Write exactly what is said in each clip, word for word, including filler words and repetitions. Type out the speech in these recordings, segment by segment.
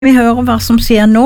Vi hører hva som skjer nå.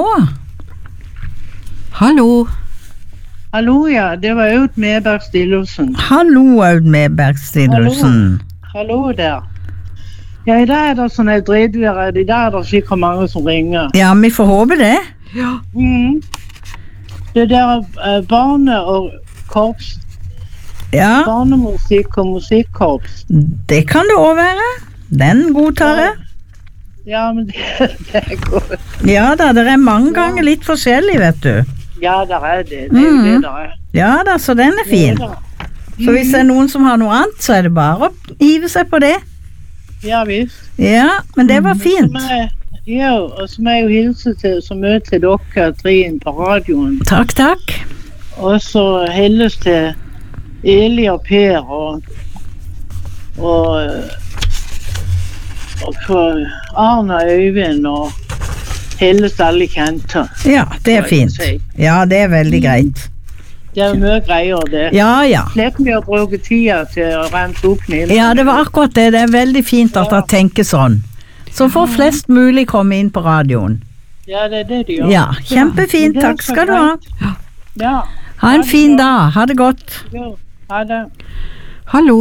Hallo. Hallo, ja. Det var Aud Medberg Stillelsen. Hallo, Aud Medberg Stillelsen. Hallo. Hallo der. Ja, i dag er det sånn et drittvær. I dag er det sikkert mange som ringer. Ja, vi får håpe det. Ja. Mm. Det der uh, barne- og korps. Ja. Barnemusikk og musikkorps. Det kan det også være. Den godtar jeg. Ja, men det, det er godt. Ja da, det er mange ganger litt forskjellig, vet du. Ja, der er det. Det er jo det der er. Ja da, så den er fin. Så hvis det er noen som har noe annet, så er det bare å hive seg på det. Ja, visst. Ja, men det var fint. Jeg, ja, og så må jeg jo hilse til, så møte til dere trien på radioen. Takk, takk. Og så hilses til Eli og Per og og og for Arne og Øyvind og hele alle kjente. Ja, det er fint. Ja, det er veldig greit. Det er mye greier det. Ja, ja. Slipper vi å bruke tida til å rense opp ned. Ja, det var akkurat det. Det er veldig fint at dere tenker sånn. Så får flest mulig komme inn på radioen. Ja, det er det de gjør. Ja, kjempefint. Takk skal du ha. Ja. Ha en fin dag. Ha det godt. Ja, ha det. Hallo.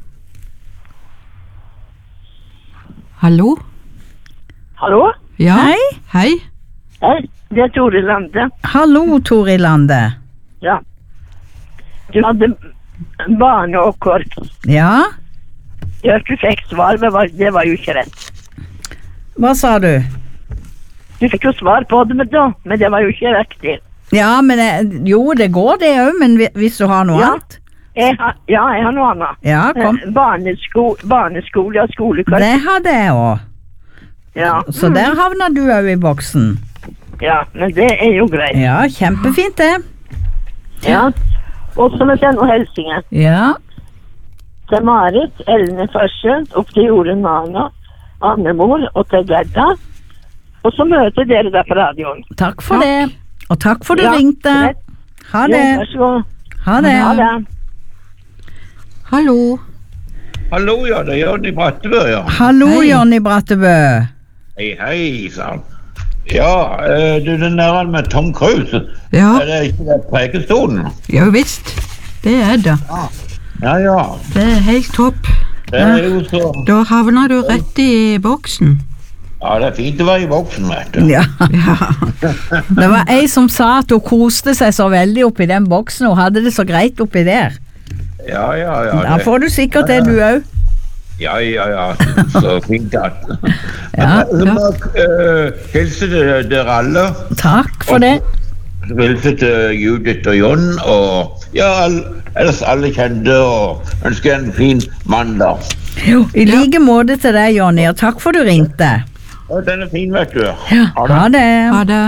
Hallo? Hallo? Ja. Hei. Hei. Hei, det er Toril Lande. Hallo, Toril Lande. Ja. Du hadde barne og korps. Ja. Jeg fikk fikk svar, men det var jo ikke rett. Hva sa du? Du fikk jo svar på det, men, da, men det var jo ikke riktig. Ja, men jeg, jo, det går det jo, men hvis du har noe ja. annet? Jeg har, ja, jeg har noe annet. Ja, kom. Barnesko, barneskole og skolekorps. Det hadde jeg også. Ja. Så mm. der havna du jo i boksen. Ja, men det er jo greit. Ja, kjempefint det. Ja, og så med den og helsingen. Ja. Til Marit, Ellen Farse, opp til Jorunn Mana, Annemor og til Gerda. Og så møter dere der på radioen. Takk for takk. det. Og takk for du ja, ringte. Ha det. Ja, vær så god. Ha det. Ha det. Hallo. Hallo, ja, det er Jonny Brattebø, ja. Hallo, Jonny Brattebø. Hei, hei, sann. Ja, uh, du, den der med Tom Cruise, ja. Er det ikke det Preikestolen? Ja, visst. Det er det. Ja, ja. ja. Det er helt topp. Det er jo så... Da havner du rett i boksen. Ja, det er fint å være i boksen, vet du. Ja, ja. Det var ei som sa at hun koste seg så veldig oppi den boksen, og hadde det så greit oppi der. Ja, ja, ja. Da får du sikkert det, du òg. Ja, ja, ja. Så fint at... ja, ja. Uh, hilse til dere alle. Takk for det. Hilse til Judith og Jon, og ja, ellers alle kjente, og ønsker en fin mandag. Jo, i like ja. måte til deg, Jonny, og takk for du ringte. Ja, den er fin, vet du. Ja, ha det. Ha det. Ha det.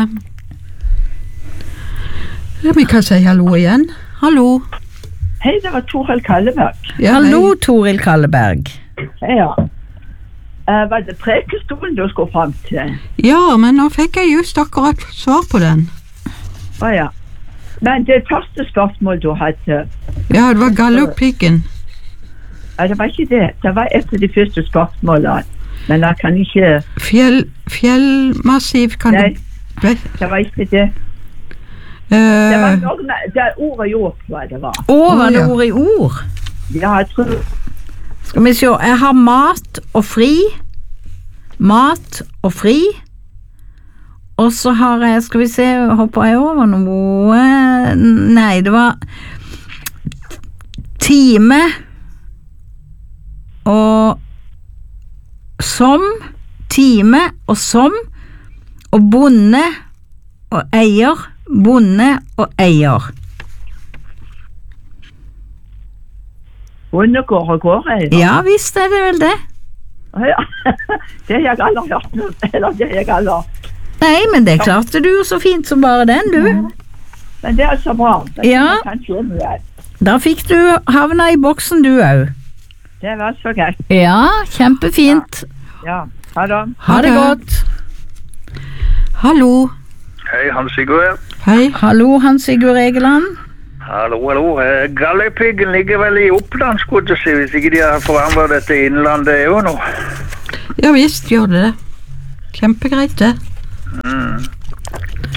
Ja, vi kan si hallo igjen. Hallo. Hei, det var Toril Kalleberg. Ja, hallo, Toril Kalleberg. Ja. Uh, var det Preikestolen du skulle frem til? Ja, men nå fikk jeg just akkurat svar på den. Å oh, ja. Men det første spørsmål du hadde... Ja, det var Galdhøpiggen. Ja, det var ikke det. Det var et av de første spørsmålene. Men jeg kan ikke... Fjell, fjellmassiv kan Nei, du... Nei, det var ikke det. Uh, det var noen, det er ordet i ord, hva det var. Å, var det ordet i ord? Ja, jeg tror... Skal vi se, jeg har mat og fri. Mat og fri. Og så har jeg, skal vi se, hopper jeg over noe? Nei, det var time og som, time og som, og bonde og eier, bonde og eier. Bonde går og går eier? Ja, visst er det vel det. Ja, det er jeg aldri hørt noe, eller det er jeg aldri. Nei, men det klarte du jo så fint som bare den, du. Ja. Men det er så bra. Det ja, da fikk du havna i boksen du òg. Det var så greit. Ja, kjempefint. Ja, ha det. Ha det godt. Hallo. Hei, Hans Sigurd. Hei, hallo Hans Sigurd Egeland. Hallo, hallo. Galdhøpiggen ligger vel i Oppland, skulle jeg si, hvis ikke de har forandret dette innlandet jo nå. Ja visst gjør det det. Kjempegreit det.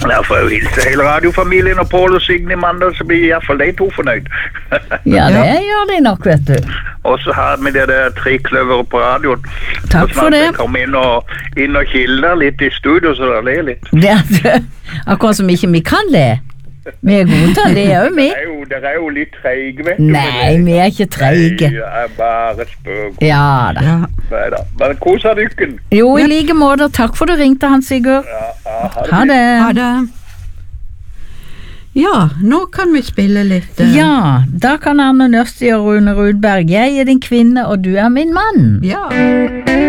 Ja, for å hilse hele radiofamilien og Paul og Signe i mandag, så blir i hvert fall de to fornøyd. Ja, det gjør de nok, vet du. Og så har vi det der tre kløver på radioen. Takk for det. Så kom inn og, inn og kilder litt i studio, så det ler litt. Det er akkurat som ikke vi kan le. Vi er gode til det, er jo vi. Det er jo, det er jo litt treig, vet du. Nei, vi er ikke treige. Nei, jeg er bare spøk. Ja da. Neida. Men kos av dykken. Jo, i like måte. Takk for du ringte, Hans Sigurd. Ja, ja, Ha det. Ha det. Ja, nå kan vi spille litt. eh, Ja, da kan Arne Nøsti og Rune Rudberg. Jeg er din kvinne, og du er min mann. Ja.